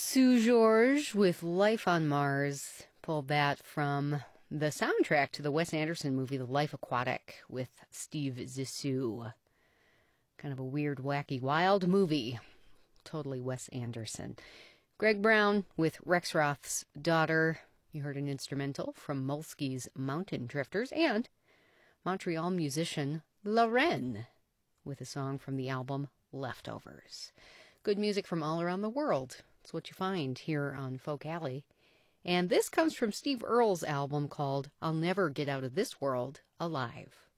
Sue George with Life on Mars. Pulled that from the soundtrack to the Wes Anderson movie The Life Aquatic with Steve Zissou. Kind of a weird, wacky, wild movie. Totally Wes Anderson. Greg Brown with Rexroth's Daughter. You heard an instrumental from Molsky's Mountain Drifters, and Montreal musician Loren with a song from the album Leftovers. Good music from all around the world. It's what you find here on Folk Alley. And this comes from Steve Earle's album called I'll Never Get Out of This World Alive.